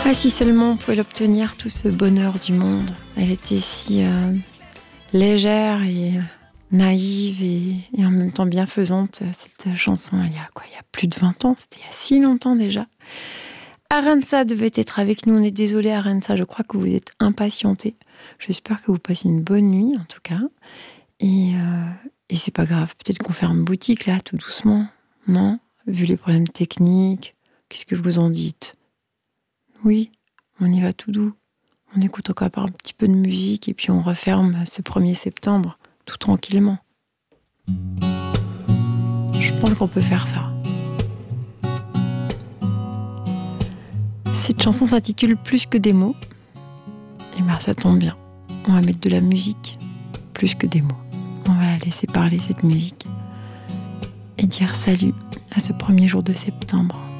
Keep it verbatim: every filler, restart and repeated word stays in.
Ah, si seulement on pouvait l'obtenir, tout ce bonheur du monde. Elle était si euh, légère et naïve et, et en même temps bienfaisante, cette chanson. Il y a quoi, il y a plus de vingt ans, c'était il y a si longtemps déjà. Arantxa devait être avec nous. On est désolé, Arantxa, je crois que vous êtes impatientée. J'espère que vous passez une bonne nuit, en tout cas. Et, euh, et c'est pas grave, peut-être qu'on ferme boutique, là, tout doucement. Non ? Vu les problèmes techniques, qu'est-ce que vous en dites ? Oui, on y va tout doux. On écoute encore un petit peu de musique et puis on referme ce premier septembre, tout tranquillement. Je pense qu'on peut faire ça. Cette chanson s'intitule Plus que des mots. Et bien ça tombe bien. On va mettre de la musique, plus que des mots. On va la laisser parler, cette musique. Et dire salut à ce premier jour de septembre.